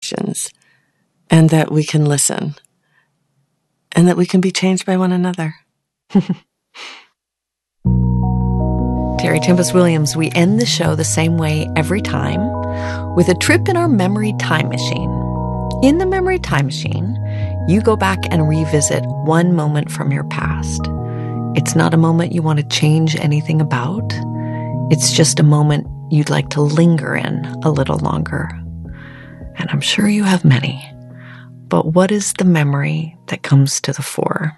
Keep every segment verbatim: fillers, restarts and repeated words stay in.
questions, and that we can listen, and that we can be changed by one another. Terry Tempest Williams, we end the show the same way every time, with a trip in our memory time machine. In the memory time machine, you go back and revisit one moment from your past. It's not a moment you want to change anything about. It's just a moment you'd like to linger in a little longer. And I'm sure you have many. But what is the memory that comes to the fore?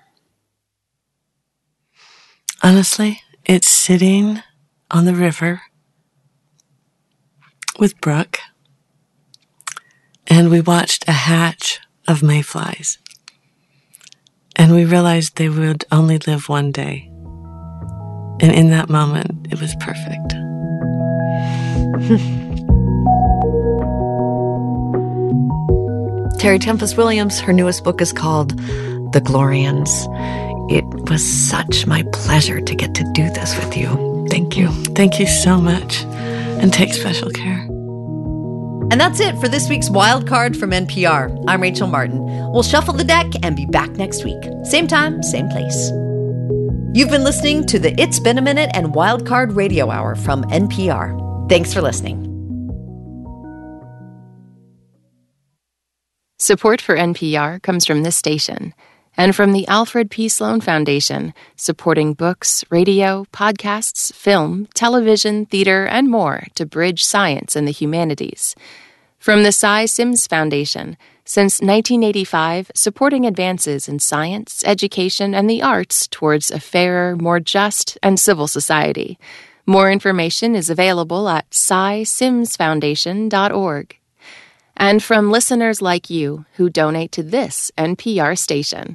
Honestly, it's sitting on the river with Brooke, and we watched a hatch of mayflies, and we realized they would only live one day. And in that moment, it was perfect. Terry Tempest Williams, her newest book is called The Glorians. It was such my pleasure to get to do this with you. Thank you. Thank you so much. And take special care. And that's it for this week's Wild Card from N P R. I'm Rachel Martin. We'll shuffle the deck and be back next week. Same time, same place. You've been listening to the It's Been a Minute and Wild Card Radio Hour from N P R. Thanks for listening. Support for N P R comes from this station and from the Alfred P. Sloan Foundation, supporting books, radio, podcasts, film, television, theater, and more to bridge science and the humanities. From the Cy Sims Foundation, since nineteen eighty-five, supporting advances in science, education, and the arts towards a fairer, more just, and civil society. More information is available at cy sims foundation dot org. And from listeners like you who donate to this N P R station.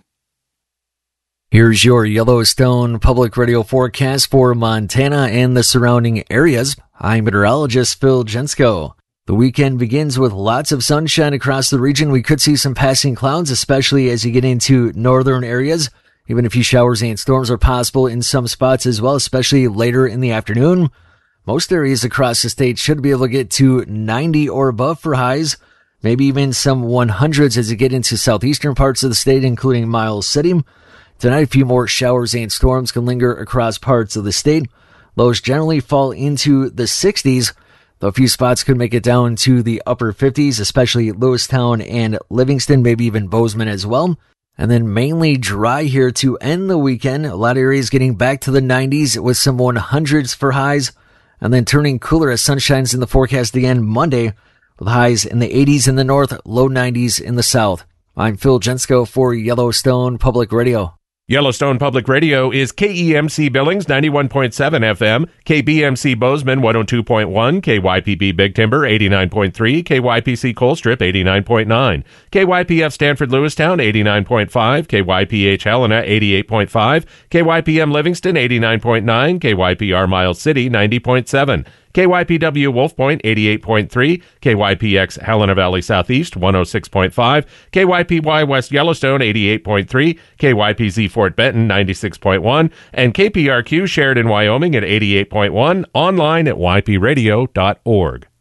Here's your Yellowstone Public Radio forecast for Montana and the surrounding areas. I'm meteorologist Phil Jensko. The weekend begins with lots of sunshine across the region. We could see some passing clouds, especially as you get into northern areas. Even a few showers and storms are possible in some spots as well, especially later in the afternoon. Most areas across the state should be able to get to ninety or above for highs, maybe even some one hundreds as you get into southeastern parts of the state, including Miles City. Tonight, a few more showers and storms can linger across parts of the state. Lows generally fall into the sixties, though a few spots could make it down to the upper fifties, especially Lewistown and Livingston, maybe even Bozeman as well. And then mainly dry here to end the weekend. A lot of areas getting back to the nineties with some one hundreds for highs, and then turning cooler as sun shines in the forecast again Monday, with highs in the eighties in the north, low nineties in the south. I'm Phil Jensko for Yellowstone Public Radio. Yellowstone Public Radio is K E M C Billings ninety-one point seven F M, K B M C Bozeman one oh two point one, K Y P B Big Timber eighty-nine point three, K Y P C Colstrip eighty-nine point nine, K Y P F Stanford Lewistown eighty-nine point five, K Y P H Helena eighty-eight point five, K Y P M Livingston eighty-nine point nine, K Y P R Miles City ninety point seven, K Y P W Wolf Point eighty-eight point three, K Y P X Helena Valley Southeast one oh six point five, K Y P Y West Yellowstone eighty-eight point three, K Y P Z Fort Benton ninety-six point one, and K P R Q Sheridan, Wyoming at eighty-eight point one, online at y p radio dot org.